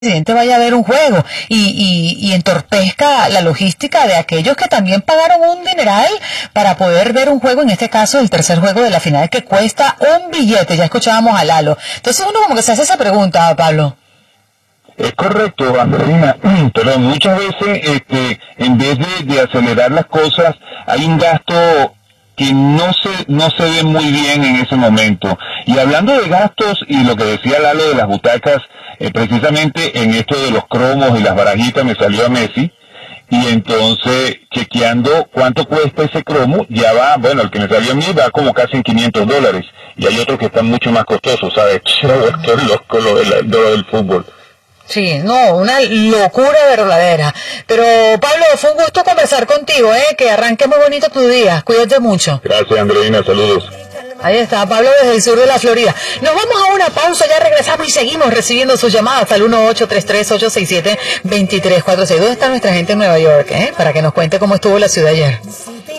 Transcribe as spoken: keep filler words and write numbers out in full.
presidente vaya a ver un juego y, y, y entorpezca la logística de aquellos que también pagaron un dineral para poder ver un juego, en este caso el tercer juego de la final, que cuesta un billete. Ya escuchábamos a Lalo. Entonces uno como que se hace esa pregunta, Pablo. Es correcto, Andreina, pero muchas veces este, en vez de, de acelerar las cosas, hay un gasto que no se no se ve muy bien en ese momento. Y hablando de gastos y lo que decía Lalo de las butacas, eh, precisamente en esto de los cromos y las barajitas me salió a Messi, y entonces chequeando cuánto cuesta ese cromo, ya va, bueno, el que me salió a mí va como casi en quinientos dólares, y hay otros que están mucho más costosos, ¿sabes? Qué loco lo del, lo del fútbol. Sí, no, una locura verdadera. Pero Pablo, fue un gusto conversar contigo, ¿eh? Que arranque muy bonito tu día. Cuídate mucho. Gracias, Andreina, saludos. Ahí está, Pablo desde el sur de la Florida. Nos vamos a una pausa, ya regresamos y seguimos recibiendo sus llamadas al uno ocho tres tres, ocho seis siete, dos tres cuatro seis. ¿Dónde está nuestra gente en Nueva York, eh? Para que nos cuente cómo estuvo la ciudad ayer.